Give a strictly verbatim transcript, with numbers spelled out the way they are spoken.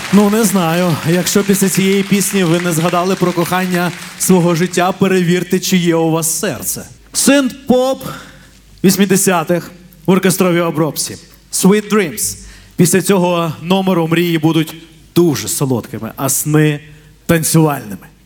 Ну, не знаю. Якщо після цієї пісні ви не згадали про кохання свого життя, перевірте, чи є у вас серце. Синт-поп вісімдесятих в оркестровій обробці. Sweet Dreams. Після цього номеру мрії будуть дуже солодкими, а сни танцювальними.